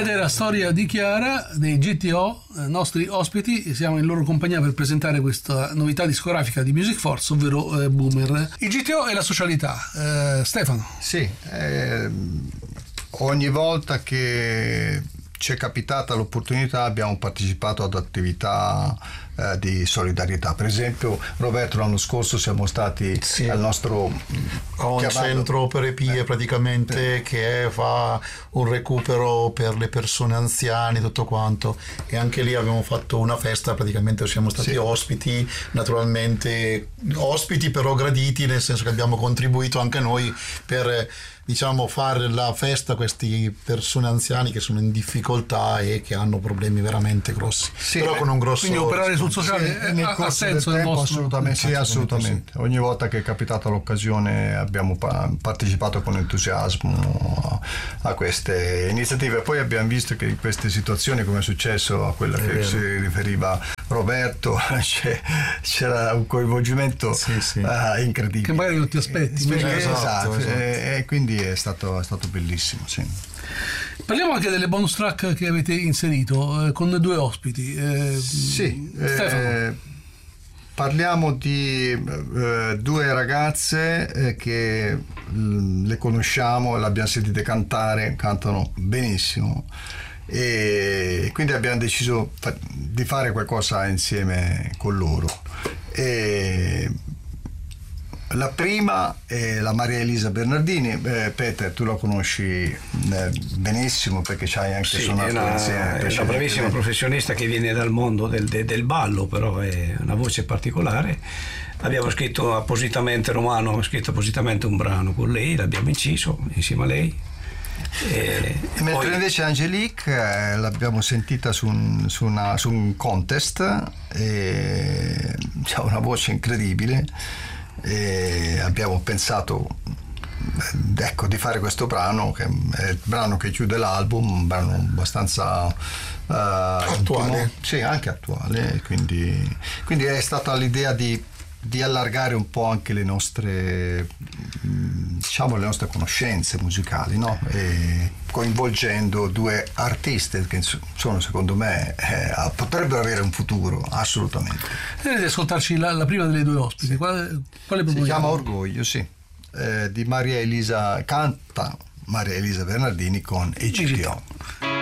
Ed era Storia di Chiara dei GTO, nostri ospiti. Siamo in loro compagnia per presentare questa novità discografica di Music Force, ovvero Boomer. Il GTO e la socialità. Stefano. Sì, ogni volta che ci è capitata l'opportunità abbiamo partecipato ad attività di solidarietà. Per esempio, Roberto, l'anno scorso siamo stati al nostro un centro per EPIE praticamente che fa un recupero per le persone anziane, tutto quanto, e anche lì abbiamo fatto una festa, praticamente siamo stati ospiti, naturalmente ospiti però graditi, nel senso che abbiamo contribuito anche noi per, diciamo, fare la festa a queste persone anziane che sono in difficoltà e che hanno problemi veramente grossi, però con un grosso, quindi operare sul sociale nel ha corso senso del tempo, nostro... assolutamente, sì, assolutamente. Sì. Ogni volta che è capitata l'occasione abbiamo partecipato con entusiasmo a queste iniziative. Poi abbiamo visto che in queste situazioni, come è successo a quella che si riferiva Roberto, c'era un coinvolgimento incredibile, che magari non ti aspetti. Esatto. E quindi è stato bellissimo, sì. Parliamo anche delle bonus track che avete inserito con due ospiti. Parliamo di due ragazze che le conosciamo, le abbiamo sentite cantare, cantano benissimo, e quindi abbiamo deciso di fare qualcosa insieme con loro. La prima è la Maria Elisa Bernardini. Peter, tu la conosci benissimo perché c'hai anche suonato insieme. È una bravissima professionista che viene dal mondo del ballo, però è una voce particolare. Abbiamo scritto appositamente, Romano ha scritto appositamente un brano con lei, l'abbiamo inciso insieme a lei. Mentre poi invece Angelique l'abbiamo sentita su un contest, e ha una voce incredibile. E abbiamo pensato di fare questo brano, che è il brano che chiude l'album, un brano abbastanza attuale, sì, anche attuale, quindi è stata l'idea di allargare un po' anche le nostre conoscenze musicali, no? E coinvolgendo due artiste che sono, secondo me, potrebbero avere un futuro, assolutamente. Di ascoltarci la prima delle due ospiti. Quale si chiama Orgoglio, di Maria Elisa, canta Maria Elisa Bernardini con ECTO.